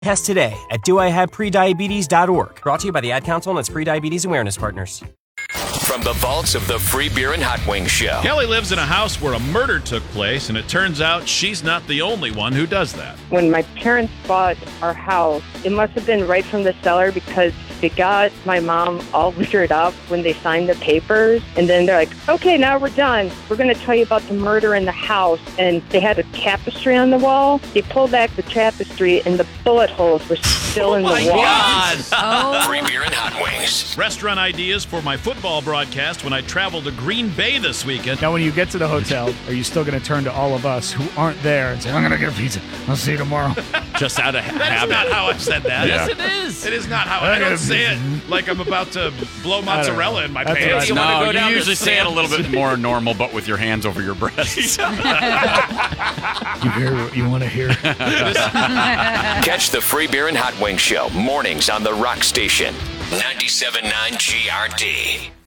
Test today at doihaveprediabetes.org. Brought to you by the Ad Council and its Prediabetes Awareness Partners. From the vaults of the Free Beer and Hot Wings Show. Kelly lives in a house where a murder took place, and it turns out she's not the only one who does that. When my parents bought our house, it must have been right from the seller because they got my mom all weirded up when they signed the papers. And then they're like, okay, now we're done. We're going to tell you about the murder in the house. And they had a tapestry on the wall. They pulled back the tapestry, and the bullet holes were still in the wall. God. Free Beer and Hot Wings. Restaurant ideas for my football broadcast when I travel to Green Bay this weekend. Now, when you get to the hotel, are you still going to turn to all of us who aren't there and say, I'm going to get a pizza. I'll see you tomorrow. Just out of habit. That's not how I've said that. Yes, it is. It is not how I don't say it like I'm about to blow mozzarella in my pants. You usually say it a little bit more normal, but with your hands over your breasts. You hear what you want to hear? Catch the Free Beer and Hot Wings Show mornings on the Rock Station. 97.9 GRD.